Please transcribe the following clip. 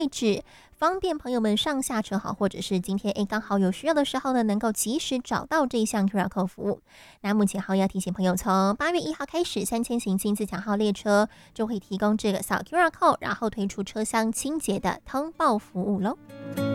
位置，方便朋友们上下车好，或者是今天刚好有需要的时候呢，能够及时找到这一项 QR Code 服务。那目前要提醒朋友，从8月1号开始，3000行轻自强号列车就会提供这个扫 QR Code，然后推出车厢清洁的通报服务喽。